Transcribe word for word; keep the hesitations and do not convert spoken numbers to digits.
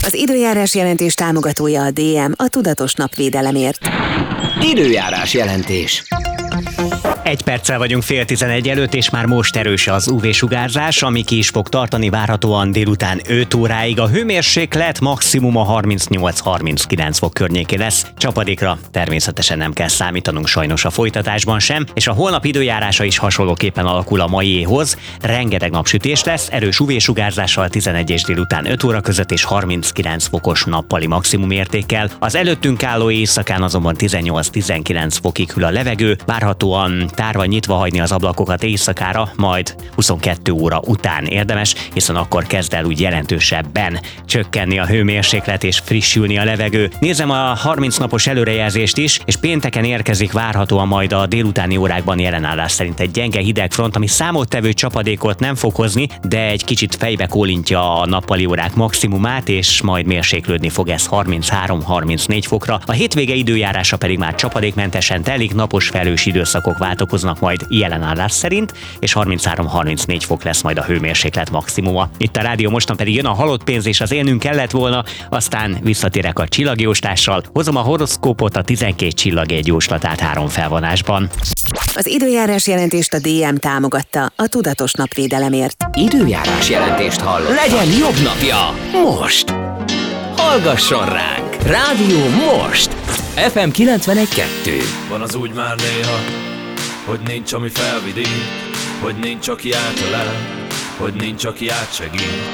Az időjárás jelentés támogatója a dé em, a tudatos napvédelemért. Időjárás jelentés. Egy perccel vagyunk fél tizenegy előtt, és már most erős az ú vé-sugárzás, ami ki is fog tartani várhatóan délután öt óráig. A hőmérséklet maximum a harmincnyolc-harminckilenc fok környékén lesz. Csapadékra természetesen nem kell számítanunk sajnos a folytatásban sem, és a holnap időjárása is hasonlóképpen alakul a maiéhoz. Rengeteg napsütés lesz, erős ú vé-sugárzással tizenegy és délután öt óra között, és harminckilenc fokos nappali maximum értékkel. Az előttünk álló éjszakán azonban tizennyolc-tizenkilenc fokig hűl a levegő, várhatóan tárva nyitva hagyni az ablakokat éjszakára, majd huszonkettő óra után érdemes, hiszen akkor kezd el úgy jelentősebben csökkenni a hőmérséklet és frissülni a levegő. Nézem a harminc napos előrejelzést is, és pénteken érkezik várhatóan majd a délutáni órákban jelenállás szerint egy gyenge hidegfront, ami számottevő csapadékot nem fog hozni, de egy kicsit fejbe kólintja a nappali órák maximumát, és majd mérséklődni fog ez harminchárom-harmincnégy fokra. A hétvége időjárása pedig már csapadékmentesen telik, napos felhős időszakok váltakoznak majd jelenállás szerint, és harminchárom-harmincnégy fok lesz majd a hőmérséklet maximuma. Itt a rádió mostan pedig jön a halott pénz, és az élnünk kellett volna, aztán visszatérek a csillagjóslással, hozom a horoszkópot, a tizenkét csillagjegy jóslatát három felvonásban. Az időjárás jelentést a dé em támogatta, a tudatos napvédelemért. Időjárás jelentést hall. Legyen jobb napja most! Hallgasson ránk! Rádió Most! ef em kilencvenegy kettő. Van az úgy már néha, hogy nincs, ami felvidít, hogy nincs, aki átölel, hogy nincs, aki átsegít.